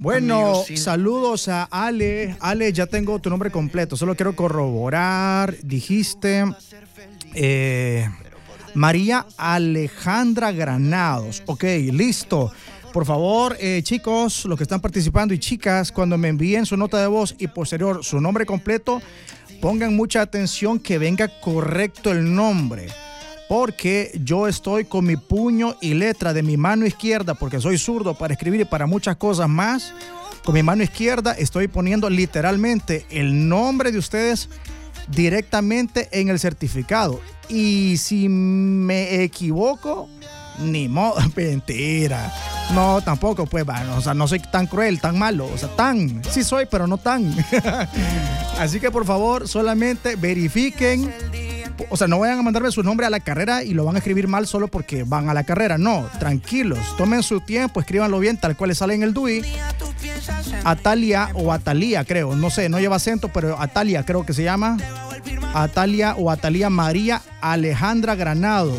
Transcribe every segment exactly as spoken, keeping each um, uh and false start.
Bueno, saludos a Ale. Ale, ya tengo tu nombre completo. Solo quiero corroborar. Dijiste eh, María Alejandra Granados. Ok, listo. Por favor, eh, chicos, los que están participando y chicas, cuando me envíen su nota de voz y posterior su nombre completo, pongan mucha atención que venga correcto el nombre. Porque yo estoy con mi puño y letra de mi mano izquierda, porque soy zurdo para escribir y para muchas cosas más. Con mi mano izquierda estoy poniendo literalmente el nombre de ustedes directamente en el certificado. Y si me equivoco, ni modo, mentira. No, tampoco, pues, bueno, o sea, no soy tan cruel, tan malo, o sea, tan, sí soy, pero no tan. Así que, por favor, solamente verifiquen. O sea, no vayan a mandarme su nombre a la carrera y lo van a escribir mal solo porque van a la carrera. No, tranquilos, tomen su tiempo, escríbanlo bien, tal cual les sale en el D U I. Atalia o Atalía, creo, no sé, no lleva acento, pero Atalia creo que se llama. Atalia o Atalía María Alejandra Granados.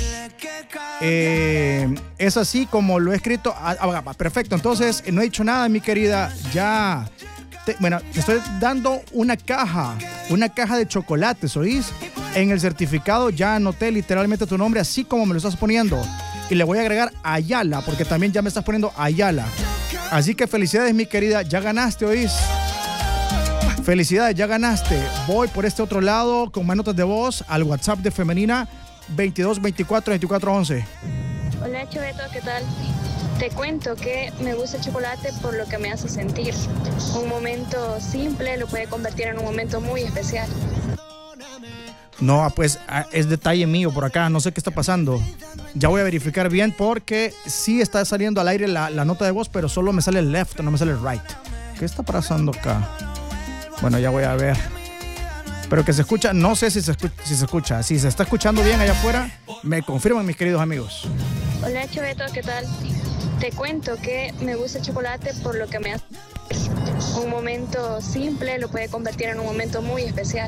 Eh, es así como lo he escrito. Ah, perfecto, entonces no he dicho nada, mi querida. Ya, te, bueno, te estoy dando una caja, una caja de chocolates, ¿oís? En el certificado ya anoté literalmente tu nombre así como me lo estás poniendo. Y le voy a agregar Ayala, porque también ya me estás poniendo Ayala. Así que felicidades, mi querida, ya ganaste, ¿oís? Felicidades, ya ganaste. Voy por este otro lado con más notas de voz al WhatsApp de Femenina veintidós veinticuatro veinticuatro once. Hola, Choveto, ¿qué tal? Te cuento que me gusta el chocolate por lo que me hace sentir. Un momento simple lo puede convertir en un momento muy especial. No, pues es detalle mío por acá, no sé qué está pasando. Ya voy a verificar bien porque sí está saliendo al aire la, la nota de voz, pero solo me sale el left, no me sale el right. ¿Qué está pasando acá? Bueno, ya voy a ver. Pero que se escucha, no sé si se escucha, si se escucha. Si se está escuchando bien allá afuera, me confirman, mis queridos amigos. Hola, Choveto, ¿qué tal? Te cuento que me gusta el chocolate por lo que me hace. Un momento simple lo puede convertir en un momento muy especial.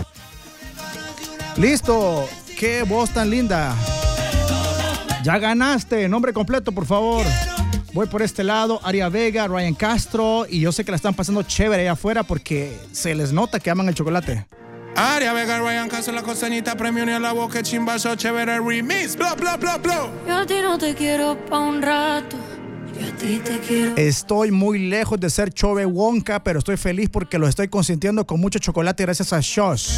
Listo, qué voz tan linda. Ya ganaste, nombre completo, por favor. Voy por este lado, Aria Vega, Ryan Castro, y yo sé que la están pasando chévere allá afuera porque se les nota que aman el chocolate. Aria Vega, Ryan Castro, la costeñita, premio ni a la boca, chimbazo, chévere, remix, bla, bla, bla, bla. Yo a ti no te quiero pa' un rato. Yo a ti te quiero. Estoy muy lejos de ser Chove Wonka, pero estoy feliz porque lo estoy consintiendo con mucho chocolate gracias a Shosh.